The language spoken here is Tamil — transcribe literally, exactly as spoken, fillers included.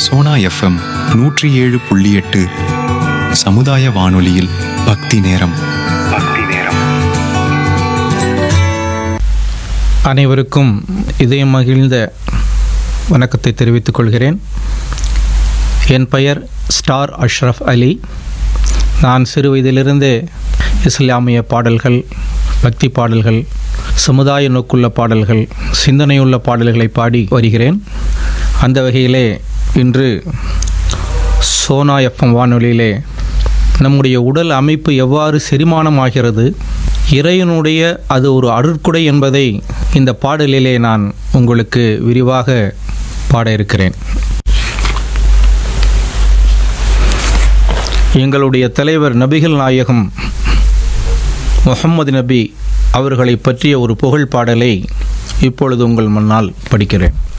சோனா எஃப்எம் நூற்றி ஏழு புள்ளி எட்டு சமுதாய வானொலியில் பக்தி நேரம். பக்தி நேரம். அனைவருக்கும் இதயம் மகிழ்ந்த வணக்கத்தை தெரிவித்துக் கொள்கிறேன். என் பெயர் ஸ்டார் அஷ்ரஃப் அலி. நான் சிறு வயதிலிருந்தே இஸ்லாமிய பாடல்கள், பக்தி பாடல்கள், சமுதாய நோக்குள்ள பாடல்கள், சிந்தனையுள்ள பாடல்களை பாடி வருகிறேன். அந்த வகையிலே இன்று சோனா எஃப்எம் வானொலியிலே நம்முடைய உடல் அமைப்பு எவ்வாறு செரிமானமாகிறது, இறைவனுடைய அது ஒரு அருட்கொடை என்பதை இந்த பாடலிலே நான் உங்களுக்கு விரிவாக பாட இருக்கிறேன். எங்களுடைய தலைவர் நபிகள் நாயகம் முஹம்மது நபி அவர்களை பற்றிய ஒரு புகழ் பாடலை இப்பொழுது உங்கள் முன்னால் படிக்கிறேன்.